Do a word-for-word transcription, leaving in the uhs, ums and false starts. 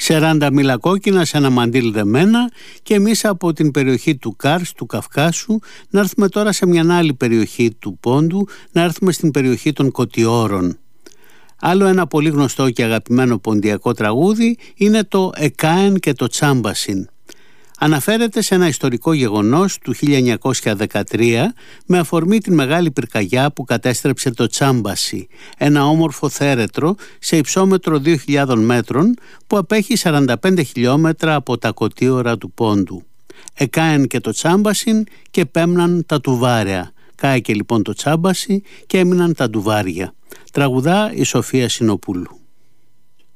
σαράντα μήλα κόκκινα σε ένα μαντίλ δεμένα, και εμείς από την περιοχή του Κάρς, του Καυκάσου, να έρθουμε τώρα σε μια άλλη περιοχή του Πόντου, να έρθουμε στην περιοχή των Κωτιώρων. Άλλο ένα πολύ γνωστό και αγαπημένο ποντιακό τραγούδι είναι το «Εκάεν και το Τσάμπασιν». Αναφέρεται σε ένα ιστορικό γεγονός του χίλια εννιακόσια δεκατρία με αφορμή την μεγάλη πυρκαγιά που κατέστρεψε το Τσάμπασι, ένα όμορφο θέρετρο σε υψόμετρο δύο χιλιάδων μέτρων που απέχει σαράντα πέντε χιλιόμετρα από τα Κωτίωρα του Πόντου. Εκάεν και το Τσάμπασιν και πέμναν τα τουβάρια. Κάηκε λοιπόν το Τσάμπασι και έμειναν τα ντουβάρια. Τραγουδά η Σοφία Συνοπούλου.